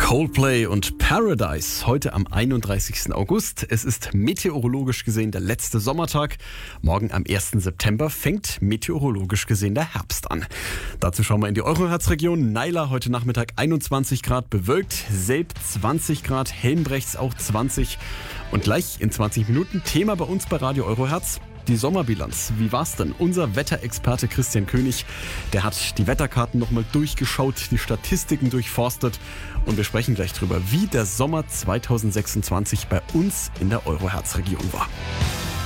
Coldplay und Paradise heute am 31. August. Es ist meteorologisch gesehen der letzte Sommertag. Morgen am 1. September fängt meteorologisch gesehen der Herbst an. Dazu schauen wir in die Euroherz-Region. Naila heute Nachmittag 21 Grad bewölkt, Selb 20 Grad, Helmbrechts auch 20. Und gleich in 20 Minuten Thema bei uns bei Radio Euroherz. Die Sommerbilanz. Wie war's denn? Unser Wetterexperte Christian König, der hat die Wetterkarten nochmal durchgeschaut, die Statistiken durchforstet und wir sprechen gleich drüber, wie der Sommer 2026 bei uns in der Euroherz-Region war.